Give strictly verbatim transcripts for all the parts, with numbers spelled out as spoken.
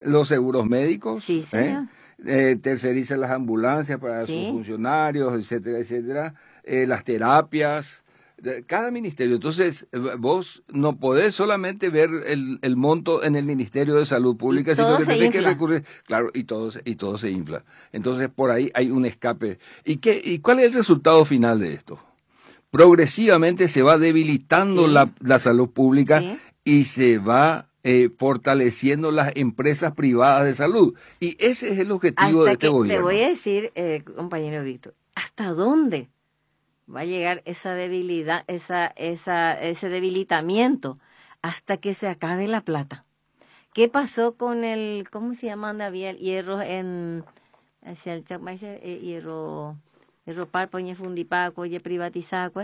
los seguros médicos, Sí, señor. ¿eh? Eh, tercerizan las ambulancias para Sí. sus funcionarios, etcétera, etcétera, eh, las terapias, de cada ministerio. Entonces, eh, vos no podés solamente ver el, el monto en el Ministerio de Salud Pública, Y sino todo que se tenés que infla. recurrir, claro, y todo, se- y todo se infla. Entonces, por ahí hay un escape. ¿Y qué, y cuál es el resultado final de esto? Progresivamente se va debilitando Sí. la, la salud pública Sí. y se va eh, fortaleciendo las empresas privadas de salud. Y ese es el objetivo de Hasta este que, te gobierno. voy a decir, eh, compañero Víctor, ¿hasta dónde va a llegar esa debilidad, esa, esa, ese debilitamiento? Hasta que se acabe la plata. ¿Qué pasó con el, cómo se llama, donde había el hierro en, hacia el Chacmay, eh, hierro, hierro parpo, ñe fundipaco, ye privatizado,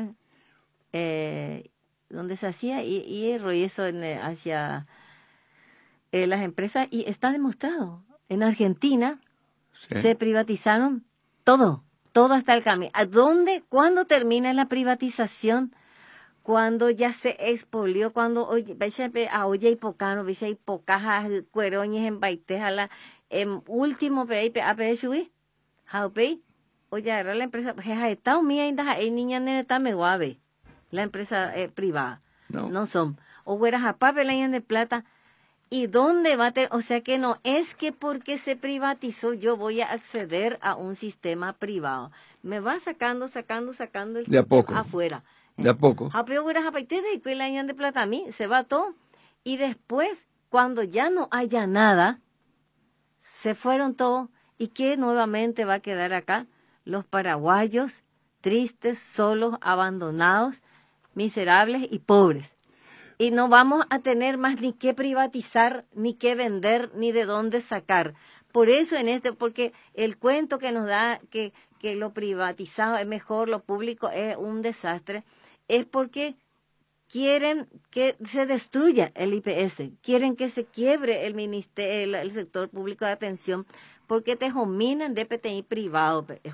eh, donde se hacía hi- hierro y eso en, eh, hacia eh, las empresas, y está demostrado. En Argentina Sí. se privatizaron todo, todo hasta el cambio. ¿A dónde, cuándo termina la privatización? Cuando ya se expolió, cuando oye, veis a oye y pocano, veis y pocajas cueroñes en baitejala, en último pe a pe subí, jaupe, oye, era la empresa, jeja está mía inda hay niña nene está me guave, la empresa eh, privada, No. no son, o güeras a papel de plata. ¿Y dónde va a tener? O sea que no es que porque se privatizó yo voy a acceder a un sistema privado. Me va sacando, sacando, sacando el De a sistema poco. afuera. De a poco. Japeo güeras apaitede y cuela de plata a mí, se va todo. Y después, cuando ya no haya nada, se fueron todos. ¿Y qué nuevamente va a quedar acá? Los paraguayos, tristes, solos, abandonados, miserables y pobres. Y no vamos a tener más ni qué privatizar, ni qué vender, ni de dónde sacar. Por eso en este, porque el cuento que nos da que, que lo privatizado es mejor, lo público es un desastre, es porque quieren que se destruya el I P S, quieren que se quiebre el ministerio, el, el sector público de atención, porque te dominan de P T I privado. P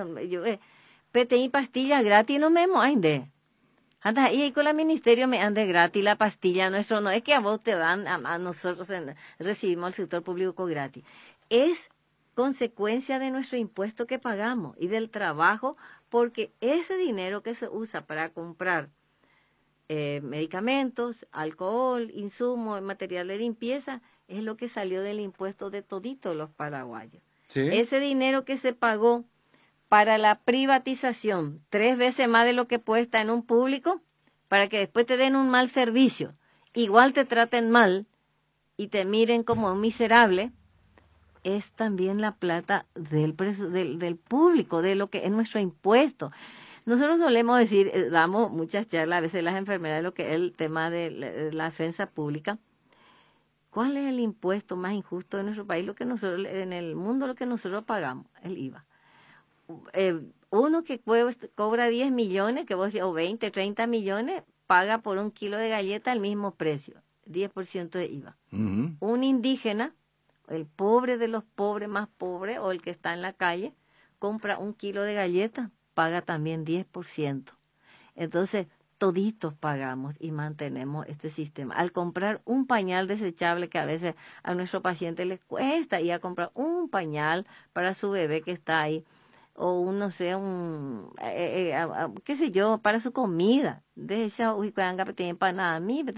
T I pastilla gratis no me de. Anda ahí con el ministerio me ande gratis la pastilla nuestro, no es que a vos te dan, a, a nosotros en, recibimos al sector público gratis. Es consecuencia de nuestro impuesto que pagamos y del trabajo, porque ese dinero que se usa para comprar eh, medicamentos, alcohol, insumos, material de limpieza, es lo que salió del impuesto de toditos los paraguayos. Sí. Ese dinero que se pagó para la privatización, tres veces más de lo que cuesta en un público, para que después te den un mal servicio, igual te traten mal y te miren como un miserable, es también la plata del, del, del público, de lo que es nuestro impuesto. Nosotros solemos decir, eh, damos muchas charlas, a veces las enfermedades, lo que es el tema de la, de la defensa pública. ¿Cuál es el impuesto más injusto de nuestro país? Lo que nosotros, en el mundo, lo que nosotros pagamos, el I V A. Eh, uno que cobra diez millones, que vos decís, o veinte, treinta millones, paga por un kilo de galleta el mismo precio, diez por ciento de I V A. Uh-huh. Un indígena, el pobre de los pobres más pobres, o el que está en la calle, compra un kilo de galleta, paga también diez por ciento. Entonces, toditos pagamos y mantenemos este sistema. Al comprar un pañal desechable, que a veces a nuestro paciente le cuesta ir a comprar un pañal para su bebé que está ahí, o un, no sé, un, eh, eh, eh, qué sé yo, para su comida, de esa, uy, cuanga, para nada, a mí,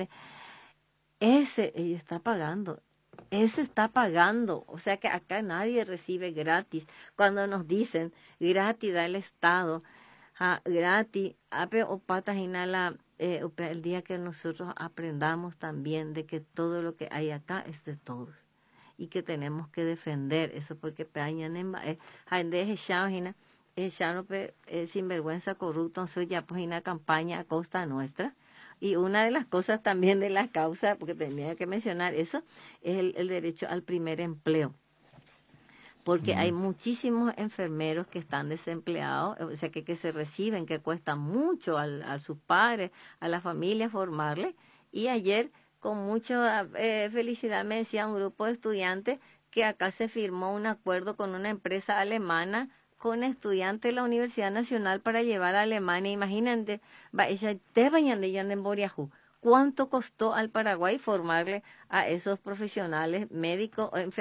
ese ella está pagando, ese está pagando, o sea que acá nadie recibe gratis. Cuando nos dicen gratis da el Estado, ah, gratis, ape o patas inhala, eh, el día que nosotros aprendamos también de que todo lo que hay acá es de todos. Y que tenemos que defender eso, porque peañan en sinvergüenza corrupto, soy ya pues una campaña a costa nuestra. Y una de las cosas también de las causas, porque tenía que mencionar eso, es el, el derecho al primer empleo. Porque uh-huh. hay muchísimos enfermeros que están desempleados, o sea, que, que se reciben, que cuesta mucho al, a sus padres, a la familia formarle. Y ayer, con mucha eh, felicidad, me decía un grupo de estudiantes que acá se firmó un acuerdo con una empresa alemana con estudiantes de la Universidad Nacional para llevar a Alemania. Imagínate, ¿cuánto costó al Paraguay formarle a esos profesionales médicos o enfermeros?